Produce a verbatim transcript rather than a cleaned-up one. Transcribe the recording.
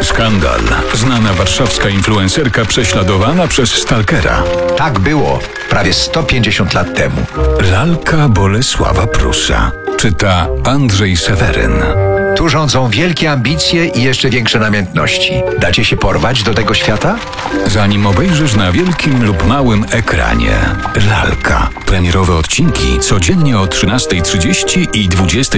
Skandal. Znana warszawska influencerka prześladowana przez stalkera. Tak było prawie sto pięćdziesiąt lat temu. Lalka Bolesława Prusa. Czyta Andrzej Seweryn. Tu rządzą wielkie ambicje i jeszcze większe namiętności. Dacie się porwać do tego świata? Zanim obejrzysz na wielkim lub małym ekranie. Lalka. Premierowe odcinki codziennie o trzynastej trzydzieści i dwudziestej